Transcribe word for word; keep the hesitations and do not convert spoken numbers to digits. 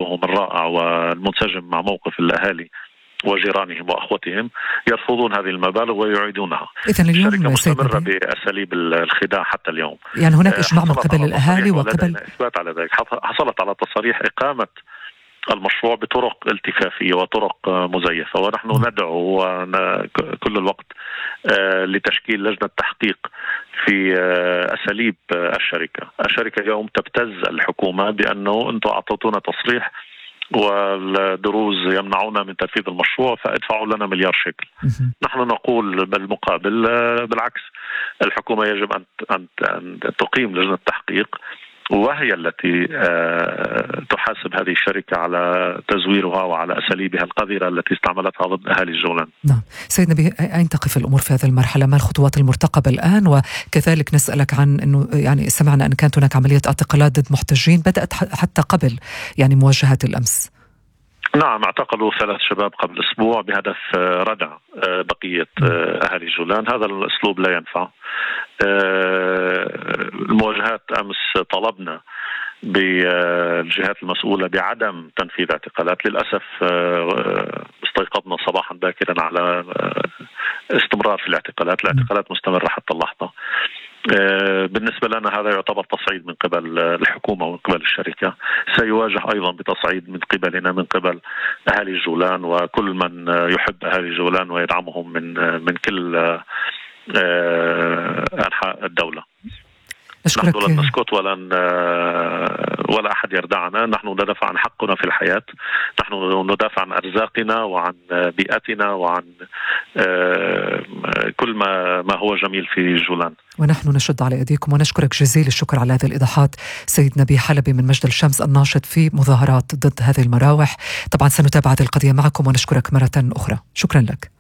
موقفهم الرائع والمنسجم مع موقف الأهالي وجيرانهم وأخوتهم يرفضون هذه المبالغ ويعيدونها. إذن اليوم الشركة مستمرة بأساليب الخداع حتى اليوم. يعني هناك إجماع من قبل الأهالي وقبل إثبات على ذلك. حصلت على تصريح إقامة المشروع بطرق التفافية وطرق مزيفة، ونحن ندعو كل الوقت لتشكيل لجنة تحقيق في أساليب الشركة. الشركة اليوم تبتز الحكومة بأنه أنتم أعطونا تصريح والدروز يمنعونا من تنفيذ المشروع فادفعوا لنا مليار شكل. نحن نقول بالمقابل بالعكس، الحكومة يجب أن تقيم لجنة تحقيق وهي التي تحاسب هذه الشركة على تزويرها وعلى أساليبها القذرة التي استعملتها ضد أهالي الجولان. نعم سيد نبيه، أين تقف الأمور في هذه المرحلة؟ ما الخطوات المرتقبة الآن؟ وكذلك نسألك عن أنه يعني سمعنا أن كانت هناك عملية اعتقالات ضد محتجين بدأت حتى قبل يعني مواجهات الأمس. نعم، اعتقلوا ثلاث شباب قبل أسبوع بهدف ردع بقية أهالي جولان. هذا الأسلوب لا ينفع. المواجهات أمس طلبنا بالجهات المسؤولة بعدم تنفيذ اعتقالات. للأسف استيقظنا صباحا باكرا على استمرار في الاعتقالات. الاعتقالات مستمرة حتى اللحظة. بالنسبة لنا هذا يعتبر تصعيد من قبل الحكومة ومن قبل الشركة. سيواجه أيضا بتصعيد من قبلنا من قبل أهالي الجولان وكل من يحب أهالي الجولان ويدعمهم من من كل أنحاء الدولة. نحن لن نسكت ولن ولا أحد يردعنا. نحن ندافع عن حقنا في الحياة. نحن ندافع عن أرزاقنا وعن بيئتنا وعن كل ما ما هو جميل في جولان. ونحن نشد على أيديكم ونشكرك جزيل الشكر على هذه الإيضاحات سيد نبيه حلبي من مجد الشمس الناشط في مظاهرات ضد هذه المراوح. طبعا سنتابع هذه القضية معكم ونشكرك مرة أخرى. شكرا لك.